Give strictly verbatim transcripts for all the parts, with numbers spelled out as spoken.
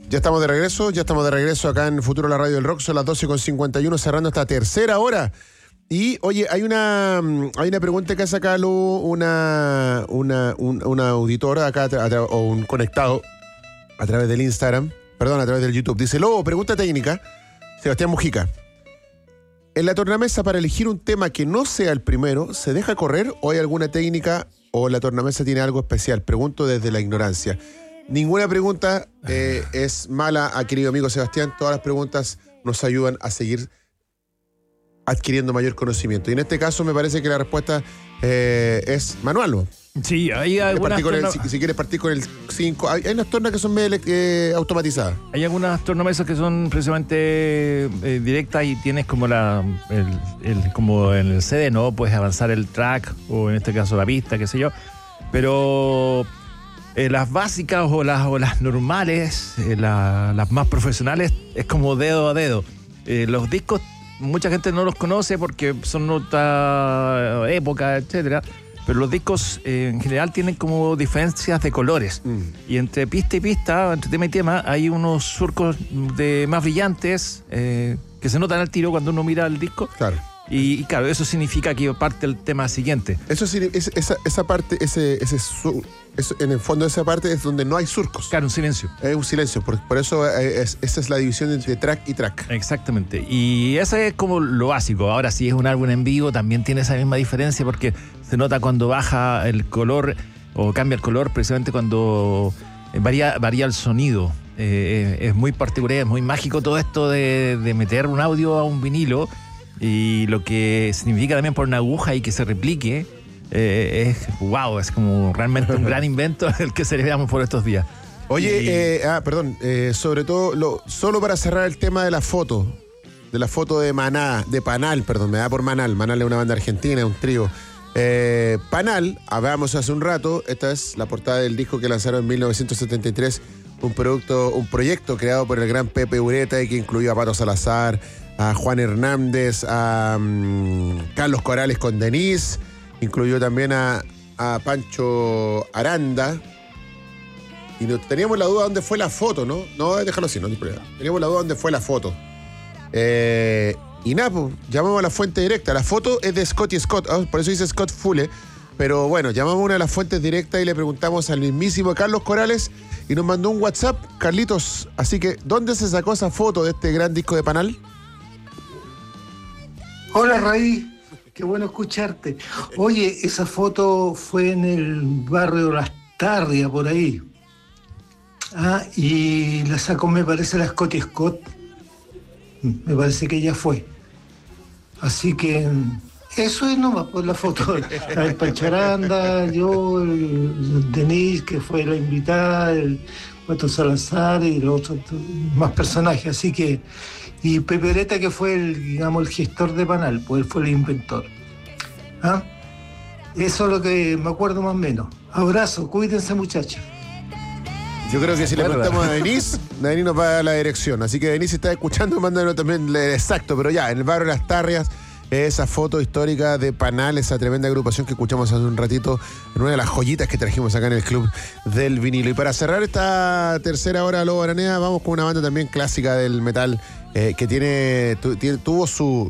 Ya estamos de regreso, ya estamos de regreso acá en Futuro la Radio del Rock, son las doce con cincuenta y uno, cerrando esta tercera hora. Y, oye, hay una hay una pregunta que ha sacado una, una, un, una auditora acá, o un conectado a través del Instagram, perdón, a través del YouTube. Dice, Lobo, pregunta técnica, Sebastián Mujica. En la tornamesa, para elegir un tema que no sea el primero, ¿se deja correr o hay alguna técnica o la tornamesa tiene algo especial? Pregunto desde la ignorancia. Ninguna pregunta eh, es mala, querido amigo Sebastián. Todas las preguntas nos ayudan a seguir adquiriendo mayor conocimiento. Y en este caso me parece que la respuesta eh, es manual, ¿no? Sí, hay algunas torna... si, si quieres partir con el cinco, hay, hay unas tornas que son medio eh, automatizadas. Hay algunas tornamesas que son precisamente eh, directas y tienes como la el, el, como en el C D, ¿no? Puedes avanzar el track o en este caso la pista, qué sé yo. Pero eh, las básicas o las, o las normales, eh, la, las más profesionales, es como dedo a dedo. Eh, los discos, mucha gente no los conoce porque son otra época, etcétera. Pero los discos eh, en general tienen como diferencias de colores. Mm. Y entre pista y pista, entre tema y tema, hay unos surcos de más brillantes eh, que se notan al tiro cuando uno mira el disco. Claro. Y, y claro, eso significa que parte el tema siguiente. Eso sí, es, esa, esa parte, ese, ese su, eso, en el fondo de esa parte es donde no hay surcos. Claro, un silencio. Es un silencio, por, por eso es, esa es la división entre track y track. Exactamente. Y eso es como lo básico. Ahora, si es un álbum en vivo, también tiene esa misma diferencia porque se nota cuando baja el color o cambia el color, precisamente cuando varía, varía el sonido. Eh, es muy particular, es muy mágico todo esto de, de meter un audio a un vinilo. Y lo que significa también por una aguja y que se replique, eh, es wow, es como realmente un gran invento el que celebramos por estos días. Oye, y... eh, ah, perdón, eh, sobre todo, lo, solo para cerrar el tema de la foto, de la foto de Maná, de Panal, perdón, me da por Manal, Manal es una banda argentina, un trío. Eh, Panal, hablábamos hace un rato, esta es la portada del disco que lanzaron en mil novecientos setenta y tres, un producto, un proyecto creado por el gran Pepe Ureta y que incluyó a Pato Salazar, a Juan Hernández, a um, Carlos Corales con Denise, incluyó también a, a Pancho Aranda. Y no, teníamos la duda dónde fue la foto, ¿no? No, déjalo así, no hay problema. Teníamos la duda dónde fue la foto. Eh, y nada, pues, llamamos a la fuente directa. La foto es de Scotty Scott, ¿eh? Por eso dice Scott Fulle. Pero bueno, llamamos a una de las fuentes directas y le preguntamos al mismísimo Carlos Corales y nos mandó un WhatsApp, Carlitos. Así que, ¿dónde se sacó esa foto de este gran disco de Panal? Hola, Raí, qué bueno escucharte. Oye, esa foto fue en el barrio Las Tarrias, por ahí. Ah, y la sacó, me parece, la Scotty Scott. Me parece que ella fue. Así que eso es nomás por la foto. El Pancho Aranda, yo, el Denise, que fue la invitada, el Pato Salazar y los otros más personajes. Así que... Y Pepe Ureta, que fue el, digamos, el gestor de Panal, pues él fue el inventor. ¿Ah? Eso es lo que me acuerdo más o menos. Abrazo, cuídense, muchachos. Yo creo que si le preguntamos a Denise, Denise nos va a dar la dirección. Así que Denise, si está escuchando, mándanos también el exacto. Pero ya, en el barrio de Las Tarrias, esa foto histórica de Panal, esa tremenda agrupación que escuchamos hace un ratito, en una de las joyitas que trajimos acá en el Club del Vinilo. Y para cerrar esta tercera hora de Lobo Aranea, vamos con una banda también clásica del metal, eh, que tiene, tu, tiene tuvo su,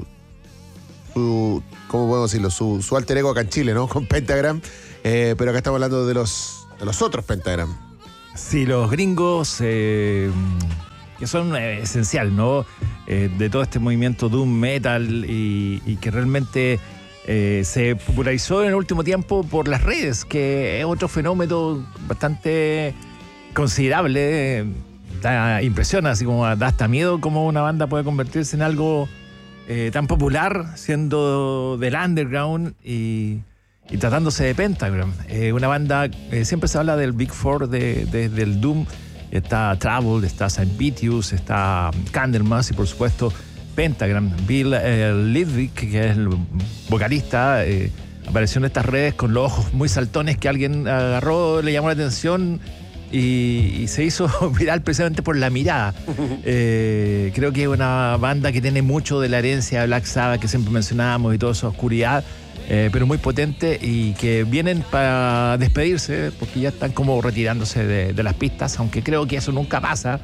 su, ¿cómo podemos decirlo? Su, su alter ego acá en Chile, ¿no? Con Pentagram, eh, pero acá estamos hablando de los, de los otros Pentagram. Sí, los gringos, eh, que son eh, esencial, ¿no? Eh, de todo este movimiento doom metal y, y que realmente eh, se popularizó en el último tiempo por las redes, que es otro fenómeno bastante considerable. Eh, da, impresiona, así como da hasta miedo cómo una banda puede convertirse en algo eh, tan popular, siendo del underground y, y tratándose de Pentagram. Eh, una banda, eh, siempre se habla del Big Four de, de, del doom. Está Trouble, está Saint Vitius, está Candlemas y por supuesto Pentagram. Bill eh, Lidwick, que es el vocalista, eh, apareció en estas redes con los ojos muy saltones que alguien agarró, le llamó la atención y, y se hizo viral precisamente por la mirada. Eh, creo que es una banda que tiene mucho de la herencia de Black Sabbath que siempre mencionábamos y toda esa oscuridad. Eh, pero muy potente y que vienen para despedirse porque ya están como retirándose de, de las pistas, aunque creo que eso nunca pasa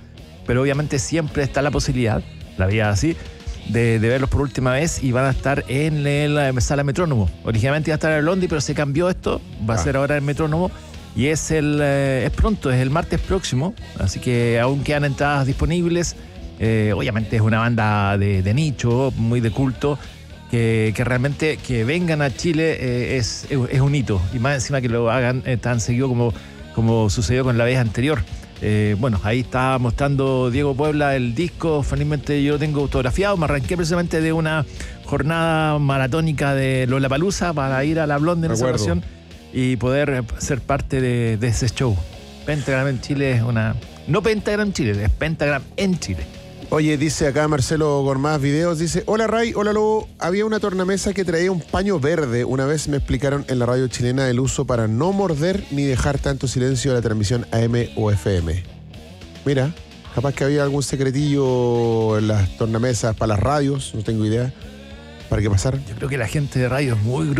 pero obviamente siempre está la posibilidad, la vida así, de, de verlos por última vez, y van a estar en la sala Metrónomo. Originalmente iba a estar en el Londi, pero se cambió esto, va ah. a ser ahora en Metrónomo, y es el eh, es pronto, es el martes próximo, así que aún quedan entradas disponibles. Eh, obviamente es una banda de, de nicho, muy de culto, que, que realmente que vengan a Chile eh, es, es un hito, y más encima que lo hagan eh, tan seguido como, como sucedió con la vez anterior. Eh, bueno, ahí está mostrando Diego Puebla el disco, felizmente yo lo tengo autografiado, me arranqué precisamente de una jornada maratónica de Lollapalooza para ir a la Blonde en esa ocasión y poder ser parte de, de ese show. Pentagram en Chile es una... No Pentagram Chile, es Pentagram en Chile. Oye, dice acá Marcelo Gormaz Videos, dice: hola Ray, hola Lobo, había una tornamesa que traía un paño verde. Una vez me explicaron en la radio chilena el uso para no morder ni dejar tanto silencio a la transmisión A M o F M. Mira, capaz que había algún secretillo en las tornamesas para las radios, no tengo idea. ¿Para qué pasar? Yo creo que la gente de radio es muy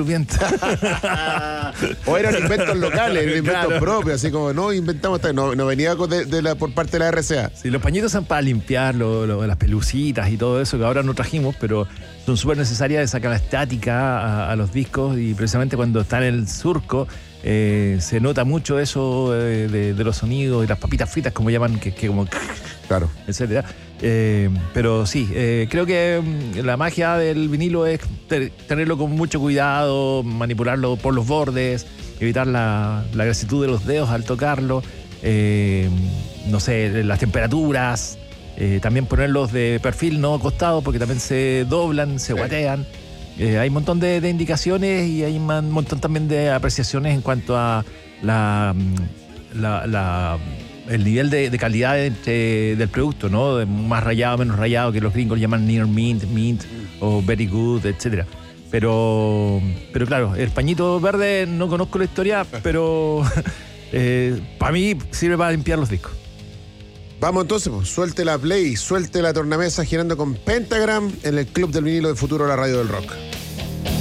grupienta. O eran inventos locales, eran inventos claro. propios, así como no inventamos, no, no venía de, de la, por parte de la R C A. Sí, los pañitos son para limpiar lo, lo, las pelucitas y todo eso que ahora no trajimos, pero son súper necesarias de sacar la estática a, a los discos, y precisamente cuando está en el surco eh, se nota mucho eso de, de, de los sonidos y las papitas fritas, como llaman, que, que como... Claro. Etcétera. Eh, pero sí, eh, creo que la magia del vinilo es ter, tenerlo con mucho cuidado, manipularlo por los bordes, evitar la, la grasitud de los dedos al tocarlo, eh, no sé, las temperaturas, eh, también ponerlos de perfil, no acostado, porque también se doblan, se guatean. Eh, hay un montón de, de indicaciones, y hay un montón también de apreciaciones en cuanto a la... la, la el nivel de, de calidad de, de, del producto, ¿no? De más rayado, menos rayado, que los gringos llaman near mint, mint o very good, etcétera. Pero, pero claro, el pañito verde no conozco la historia, pero eh, para mí sirve para limpiar los discos. Vamos entonces, pues, suelte la play, suelte la tornamesa girando con Pentagram en el Club del Vinilo de Futuro, la radio del rock.